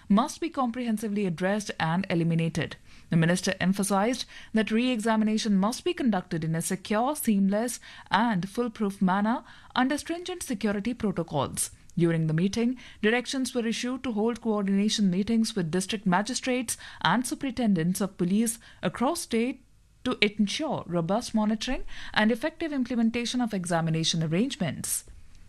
must be comprehensively addressed and eliminated. The minister emphasized that re-examination must be conducted in a secure, seamless and foolproof manner under stringent security protocols. During the meeting, directions were issued to hold coordination meetings with district magistrates and superintendents of police across state to ensure robust monitoring and effective implementation of examination arrangements.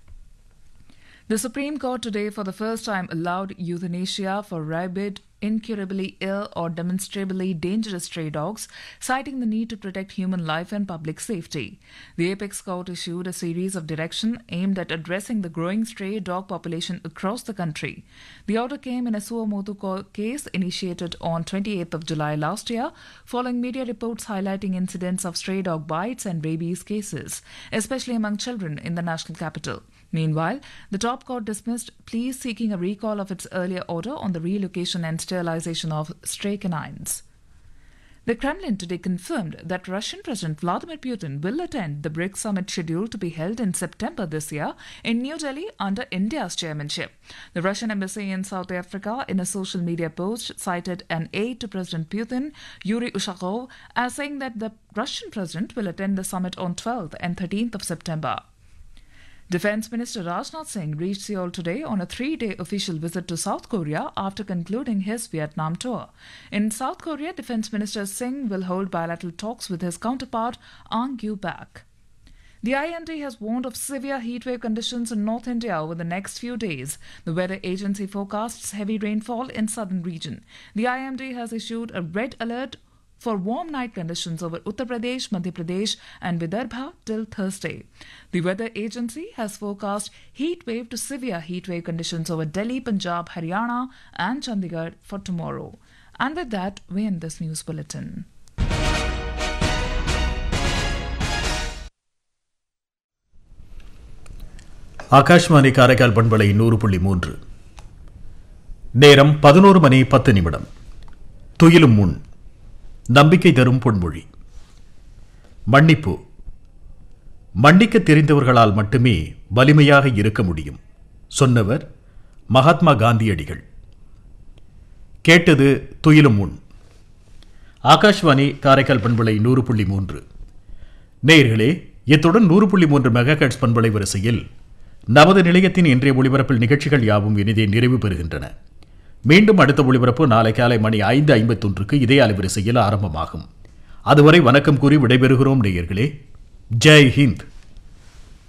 The Supreme Court today for the first time allowed euthanasia for rabid, incurably ill or demonstrably dangerous stray dogs, citing the need to protect human life and public safety. The Apex Court issued a series of directions aimed at addressing the growing stray dog population across the country. The order came in a suo motu case initiated on 28th of July last year, following media reports highlighting incidents of stray dog bites and rabies cases, especially among children in the national capital. Meanwhile, the top court dismissed pleas seeking a recall of its earlier order on the relocation and sterilization of stray canines. The Kremlin today confirmed that Russian President Vladimir Putin will attend the BRICS summit scheduled to be held in September this year in New Delhi under India's chairmanship. The Russian embassy in South Africa, in a social media post, cited an aide to President Putin, Yuri Ushakov, as saying that the Russian president will attend the summit on 12th and 13th of September. Defence Minister Rajnath Singh reached Seoul today on a 3-day official visit to South Korea after concluding his Vietnam tour. In South Korea, Defence Minister Singh will hold bilateral talks with his counterpart, Ang Gyu-bak. The IMD has warned of severe heatwave conditions in North India over the next few days. The weather agency forecasts heavy rainfall in southern region. The IMD has issued a red alert for warm night conditions over Uttar Pradesh, Madhya Pradesh and Vidarbha till Thursday. The weather agency has forecast heat wave to severe heat wave conditions over Delhi, Punjab, Haryana and Chandigarh for tomorrow. And with that, we end this news bulletin. Akashvani Karaikal பண்பலை 100.3 நேரம் 11:10 துயிலும் முன் நம்பிக்கை தரும் பொன்மொழி. மன்னிப்பு மன்னிக்க தெரிந்தவர்களால் மட்டுமே வலிமையாக இருக்க முடியும். சொன்னவர் மகாத்மா காந்தியடிகள். கேட்டது துயிலும் முன். ஆகாஷ்வாணி காரைக்கால் பண்பலை 100.3. நேயர்களே, இத்துடன் 100.3 மெகாஹெர்ட்ஸ் பண்பலை வரிசையில் நமது நிலையத்தின் இன்றைய ஒளிபரப்பில் நிகழ்ச்சிகள் யாவும் இனிதே நிறைவு பெறுகின்றன. மீண்டும் அடுத்த ஒளிபரப்பு நாளை காலை மணி 5:51 இதே அலைவரிசையில் ஆரம்பமாகும். அதுவரை வணக்கம் கூறி விடைபெறுகிறோம் நேயர்களே. ஜெய் ஹிந்த்.